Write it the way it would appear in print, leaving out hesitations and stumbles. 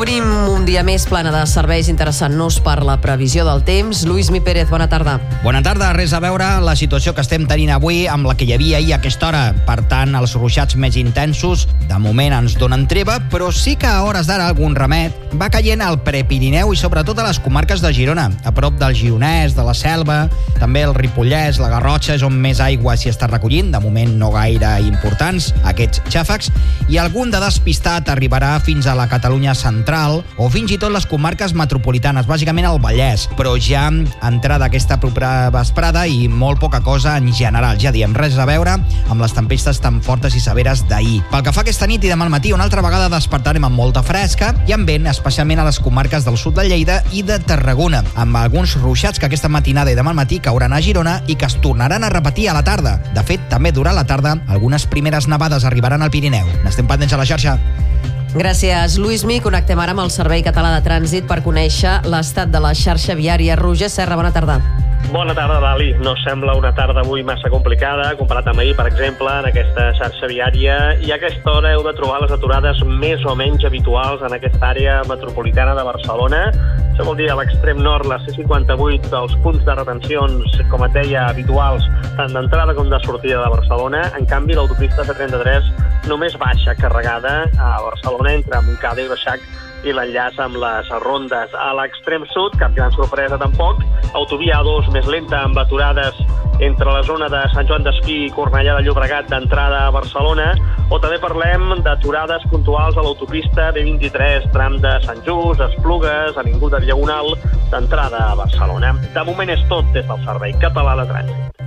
Obrim un dia més plana de serveis, interessant-nos per la previsió del temps. Lluís Pérez, bona tarda. Bona tarda. Res a veure la situació que estem tenint avui amb la que hi havia ahir a aquesta hora. Per tant, els ruixats més intensos de moment ens donen treva, però sí que a hores d'ara algun remet va caient al Prepirineu i sobretot a les comarques de Girona, a prop del Gironès, de la Selva, també el Ripollès, la Garrotxa, és on més aigua s'hi està recollint, de moment no gaire importants aquests xàfecs, i algun de despistat arribarà fins a la Catalunya central o fins i tot les comarques metropolitanes, bàsicament el Vallès, però ja entrada aquesta propera vesprada i molt poca cosa en general. Ja diem, res a veure amb les tempestes tan fortes i severes d'ahir. Pel que fa aquesta nit i demà al matí, una altra vegada despertarem amb molta fresca i amb vent, especialment a les comarques del sud de Lleida i de Tarragona, amb alguns ruixats que aquesta matinada i demà al matí cauran a Girona i que es tornaran a repetir a la tarda. De fet, també durant la tarda, algunes primeres nevades arribaran al Pirineu. N'estem pendents a la xarxa. Gràcies, Lluís. Connectem ara amb el Servei Català de Trànsit per conèixer l'estat de la xarxa viària. Roger Serra, bona tarda. Bona tarda, Dali. No sembla una tarda avui massa complicada, comparat amb ahir, per exemple, en aquesta xarxa viària, i a aquesta hora heu de trobar les aturades més o menys habituals en aquesta àrea metropolitana de Barcelona. Això vol dir a l'extrem nord, la C58, els punts de retencions, com et deia, habituals, tant d'entrada com de sortida de Barcelona. En canvi, l'autopista C33 només baixa carregada a Barcelona entre Montcada i Reixac i l'enllaç amb les rondes. A l'extrem sud, cap gran sorpresa tampoc, autovia A2 més lenta amb aturades entre la zona de Sant Joan d'Espí i Cornellà de Llobregat d'entrada a Barcelona, o també parlem d'aturades puntuals a l'autopista B23, tram de Sant Just, Esplugues, Avinguda Diagonal, d'entrada a Barcelona. De moment és tot des del Servei Català de Trànsit.